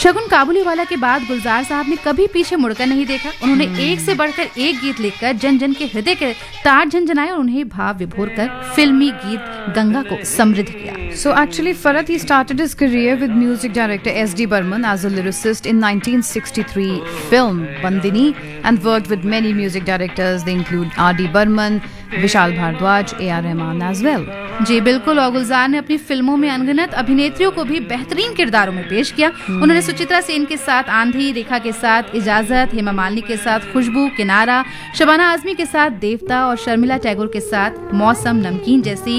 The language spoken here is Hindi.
शगुन काबुलीवाला के बाद गुलजार साहब ने कभी पीछे मुड़कर नहीं देखा। उन्होंने एक से बढ़कर एक गीत लिखकर जन जन के हृदय के तार झंझनाए और उन्हें भाव विभोर कर फिल्मी गीत गंगा को समृद्ध किया। So actually, Farhat, he started his career with music director S.D. Burman as a lyricist in 1963 film Bandini and worked with many music directors. They include R.D. Burman, Vishal Bhardwaj, A.R. Rahman as well. जी बिल्कुल, और गुलजार ने अपनी फिल्मों में अनगिनत अभिनेत्रियों को भी बेहतरीन किरदारों में पेश किया। उन्होंने सुचित्रा सेन के साथ आंधी, रेखा के साथ इजाजत, हेमा मालिनी के साथ खुशबू, किनारा, शबाना आजमी के साथ देवता और शर्मिला टैगोर के साथ मौसम, नमकीन जैसी